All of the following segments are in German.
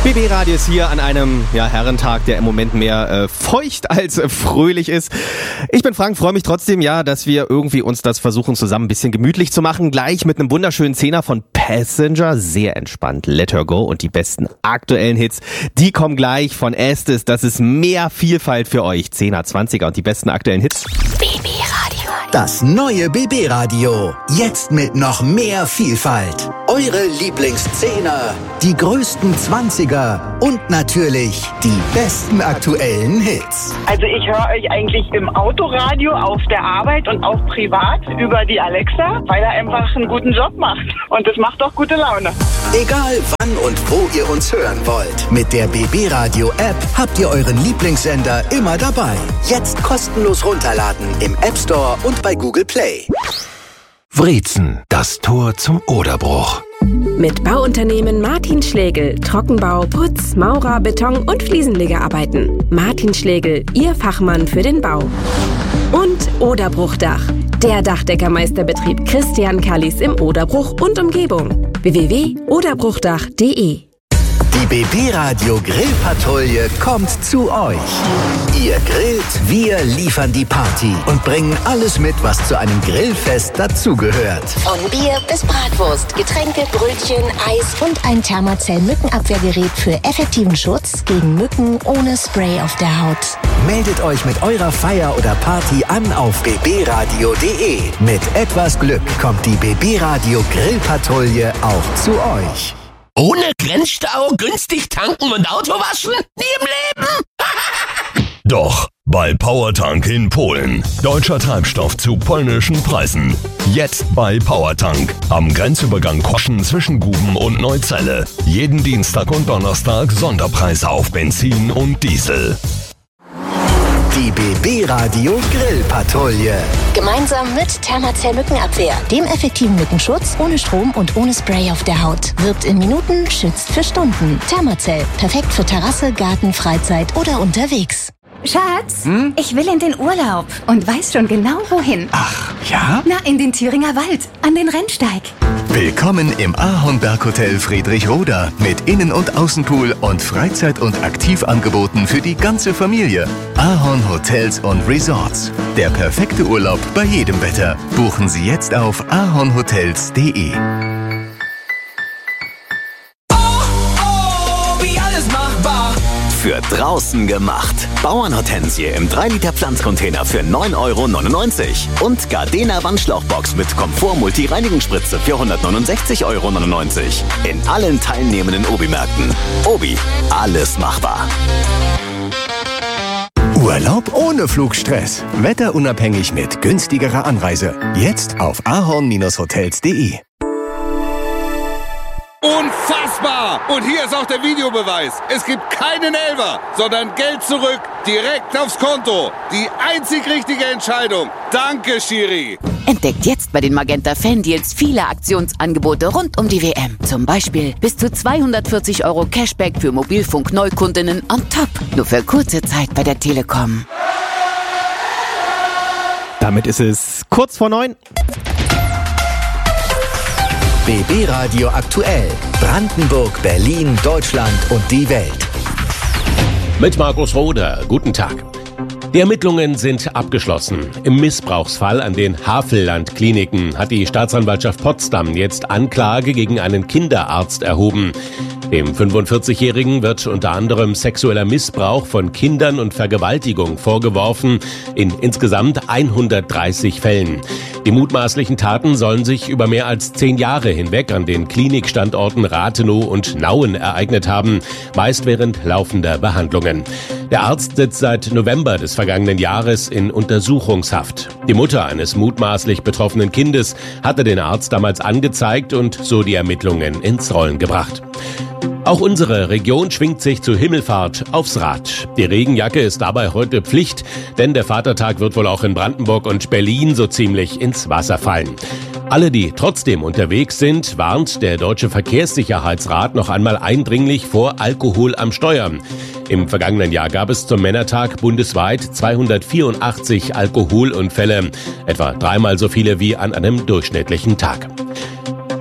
BB Radio ist hier an einem Herrentag, der im Moment mehr feucht als fröhlich ist. Ich bin Frank, freue mich trotzdem, dass wir irgendwie uns das versuchen zusammen ein bisschen gemütlich zu machen. Gleich mit einem wunderschönen Zehner von Passenger, sehr entspannt, Let Her Go und die besten aktuellen Hits, die kommen gleich von Estes. Das ist mehr Vielfalt für euch, 10er, 20er und die besten aktuellen Hits. BB Radio. Das neue BB Radio, jetzt mit noch mehr Vielfalt. Eure Lieblingszehner, die größten 20er und natürlich die besten aktuellen Hits. Also ich höre euch eigentlich im Autoradio, auf der Arbeit und auch privat über die Alexa, weil er einfach einen guten Job macht. Und das macht auch gute Laune. Egal wann und wo ihr uns hören wollt, mit der BB Radio App habt ihr euren Lieblingssender immer dabei. Jetzt kostenlos runterladen im App Store und bei Google Play. Wrezen, das Tor zum Oderbruch. Mit Bauunternehmen Martin Schlegel, Trockenbau, Putz, Maurer, Beton und Fliesenlegerarbeiten. Martin Schlegel, Ihr Fachmann für den Bau. Und Oderbruchdach, der Dachdeckermeisterbetrieb Christian Kallis im Oderbruch und Umgebung. www.oderbruchdach.de. Die BB Radio Grillpatrouille kommt zu euch. Ihr grillt, wir liefern die Party und bringen alles mit, was zu einem Grillfest dazugehört. Von Bier bis Bratwurst, Getränke, Brötchen, Eis und ein Thermacell-Mückenabwehrgerät für effektiven Schutz gegen Mücken ohne Spray auf der Haut. Meldet euch mit eurer Feier oder Party an auf bbradio.de. Mit etwas Glück kommt die BB Radio Grillpatrouille auch zu euch. Ohne Grenzstau, günstig tanken und Auto waschen? Nie im Leben! Doch, bei Powertank in Polen. Deutscher Treibstoff zu polnischen Preisen. Jetzt bei Powertank. Am Grenzübergang Koschen zwischen Guben und Neuzelle. Jeden Dienstag und Donnerstag Sonderpreise auf Benzin und Diesel. Die BB Radio Grillpatrouille. Gemeinsam mit Thermacell Mückenabwehr, dem effektiven Mückenschutz ohne Strom und ohne Spray auf der Haut. Wirkt in Minuten, schützt für Stunden. Thermacell, perfekt für Terrasse, Garten, Freizeit oder unterwegs. Schatz, ich will in den Urlaub und weiß schon genau wohin. Ach, ja? Na, in den Thüringer Wald, an den Rennsteig. Willkommen im Ahornberghotel Friedrichroda mit Innen- und Außenpool und Freizeit- und Aktivangeboten für die ganze Familie. Ahorn Hotels und Resorts. Der perfekte Urlaub bei jedem Wetter. Buchen Sie jetzt auf ahornhotels.de. Für draußen gemacht. Bauernhortensie im 3-Liter Pflanzcontainer für 9,99 € und Gardena Wandschlauchbox mit Komfort-Multi-Reinigungsspritze für 169,99 € in allen teilnehmenden Obi-Märkten. Obi, alles machbar. Urlaub ohne Flugstress. Wetterunabhängig mit günstigerer Anreise. Jetzt auf ahorn-hotels.de. Unfassbar! Und hier ist auch der Videobeweis. Es gibt keinen Elfer, sondern Geld zurück, direkt aufs Konto. Die einzig richtige Entscheidung. Danke, Schiri. Entdeckt jetzt bei den Magenta Fan-Deals viele Aktionsangebote rund um die WM. Zum Beispiel bis zu 240 € Cashback für Mobilfunk-Neukundinnen on top. Nur für kurze Zeit bei der Telekom. Damit ist es kurz vor 9. BB Radio aktuell. Brandenburg, Berlin, Deutschland und die Welt. Mit Markus Roder. Guten Tag. Die Ermittlungen sind abgeschlossen. Im Missbrauchsfall an den Havelland-Kliniken hat die Staatsanwaltschaft Potsdam jetzt Anklage gegen einen Kinderarzt erhoben. Dem 45-Jährigen wird unter anderem sexueller Missbrauch von Kindern und Vergewaltigung vorgeworfen, in insgesamt 130 Fällen. Die mutmaßlichen Taten sollen sich über mehr als 10 Jahre hinweg an den Klinikstandorten Rathenow und Nauen ereignet haben, meist während laufender Behandlungen. Der Arzt sitzt seit November des vergangenen Jahres in Untersuchungshaft. Die Mutter eines mutmaßlich betroffenen Kindes hatte den Arzt damals angezeigt und so die Ermittlungen ins Rollen gebracht. Auch unsere Region schwingt sich zur Himmelfahrt aufs Rad. Die Regenjacke ist dabei heute Pflicht, denn der Vatertag wird wohl auch in Brandenburg und Berlin so ziemlich ins Wasser fallen. Alle, die trotzdem unterwegs sind, warnt der Deutsche Verkehrssicherheitsrat noch einmal eindringlich vor Alkohol am Steuer. Im vergangenen Jahr gab es zum Männertag bundesweit 284 Alkoholunfälle, etwa 3-mal so viele wie an einem durchschnittlichen Tag.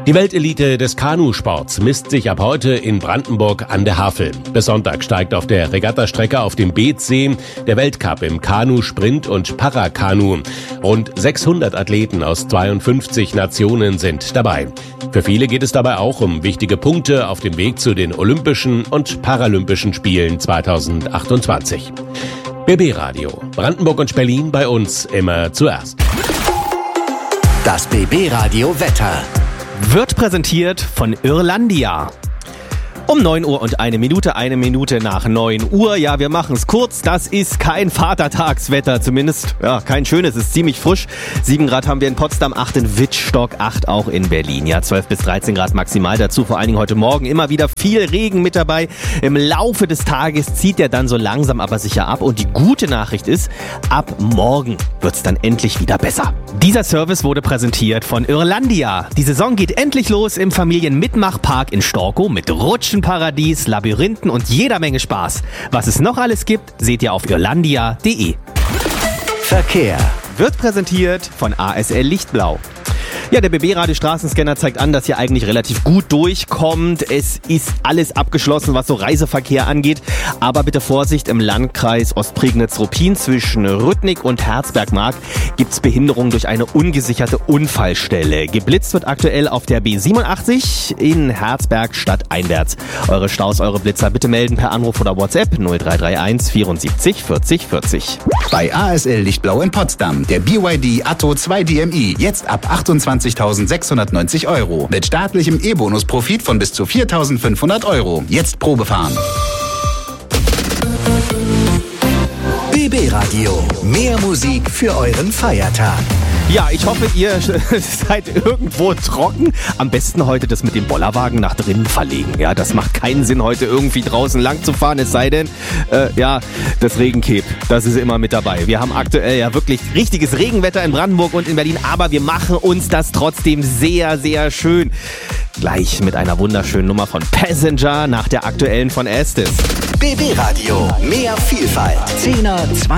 Die Weltelite des Kanusports misst sich ab heute in Brandenburg an der Havel. Bis Sonntag steigt auf der Regattastrecke auf dem Beetzsee der Weltcup im Kanu, Sprint und Parakanu. Rund 600 Athleten aus 52 Nationen sind dabei. Für viele geht es dabei auch um wichtige Punkte auf dem Weg zu den Olympischen und Paralympischen Spielen 2028. BB Radio, Brandenburg und Berlin, bei uns immer zuerst. Das BB Radio Wetter wird präsentiert von Irlandia. Um 9 Uhr und eine Minute nach 9 Uhr. Ja, wir machen es kurz. Das ist kein Vatertagswetter, zumindest. Ja, kein schönes, es ist ziemlich frisch. 7 Grad haben wir in Potsdam, 8 in Wittstock, 8 auch in Berlin. Ja, 12 bis 13 Grad maximal. Dazu vor allen Dingen heute Morgen immer wieder viel Regen mit dabei. Im Laufe des Tages zieht der dann so langsam aber sicher ab. Und die gute Nachricht ist, ab morgen wird's dann endlich wieder besser. Dieser Service wurde präsentiert von Irlandia. Die Saison geht endlich los im Familienmitmachpark in Storkow mit Rutschenparadies, Labyrinthen und jeder Menge Spaß. Was es noch alles gibt, seht ihr auf irlandia.de. Verkehr wird präsentiert von ASL Lichtblau. Ja, der BB-Radio-Straßenscanner zeigt an, dass ihr eigentlich relativ gut durchkommt. Es ist alles abgeschlossen, was so Reiseverkehr angeht. Aber bitte Vorsicht, im Landkreis Ostprignitz-Ruppin zwischen Rüttnik und Herzbergmark gibt's Behinderung durch eine ungesicherte Unfallstelle. Geblitzt wird aktuell auf der B87 in Herzberg stadteinwärts. Eure Staus, eure Blitzer bitte melden per Anruf oder WhatsApp 0331 74 40 40. Bei ASL Lichtblau in Potsdam der BYD Atto 2 DMI jetzt ab 28.690 € mit staatlichem E-Bonus-Profit von bis zu 4.500 €. Jetzt Probefahren. BB Radio. Mehr Musik für euren Feiertag. Ja, ich hoffe, ihr seid irgendwo trocken. Am besten heute das mit dem Bollerwagen nach drinnen verlegen. Ja, das macht keinen Sinn, heute irgendwie draußen lang zu fahren. Es sei denn, das Regencape, das ist immer mit dabei. Wir haben aktuell ja wirklich richtiges Regenwetter in Brandenburg und in Berlin. Aber wir machen uns das trotzdem sehr, sehr schön. Gleich mit einer wunderschönen Nummer von Passenger nach der aktuellen von Estes. BB Radio. Mehr Vielfalt. 10er, 20